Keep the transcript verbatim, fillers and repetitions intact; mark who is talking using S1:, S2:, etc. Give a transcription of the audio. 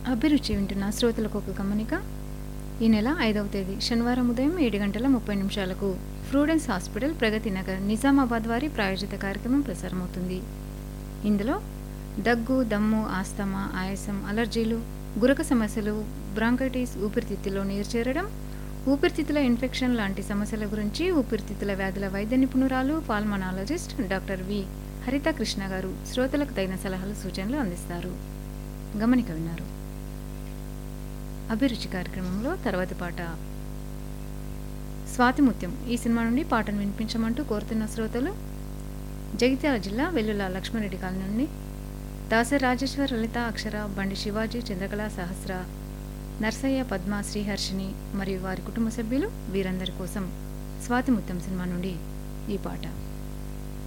S1: అభిరుచి వింటున్న శ్రోతలకు ఒక గమనిక. ఈ నెల ఐదవ తేదీ శనివారం ఉదయం ఏడు గంటల ముప్పై నిమిషాలకు ఫ్రూడెన్స్ హాస్పిటల్ ప్రగతి నగర్ నిజామాబాద్ వారి ప్రాయోజిత కార్యక్రమం ప్రసారమవుతుంది. ఇందులో దగ్గు, దమ్ము, ఆస్తమా, ఆయాసం, అలర్జీలు, గురక సమస్యలు, బ్రాంకైటిస్, ఊపిరితిత్తుల్లో నీరు చేరడం, ఊపిరితిత్తుల ఇన్ఫెక్షన్ లాంటి సమస్యల గురించి ఊపిరితిత్తుల వ్యాధుల వైద్య నిపుణురాలు పాల్మనాలజిస్ట్ డాక్టర్ వి హరిత కృష్ణ గారు శ్రోతలకు తగిన సలహాలు సూచనలు అందిస్తారు. గమనిక విన్నారు. అభిరుచి కార్యక్రమంలో తర్వాతి పాట స్వాతిముత్యం ఈ సినిమా నుండి పాటను వినిపించమంటూ కోరుతున్న శ్రోతలు జగిత్యాల జిల్లా వెల్లుల లక్ష్మారెడ్డి కాలనీ నుండి దాసరి రాజేశ్వర్, లలిత, అక్షర, బండి శివాజీ, చంద్రకళ, సహస్ర, నర్సయ్య, పద్మ, శ్రీహర్షిని మరియు వారి కుటుంబ సభ్యులు వీరందరి కోసం స్వాతిముత్యం సినిమా నుండి ఈ పాట.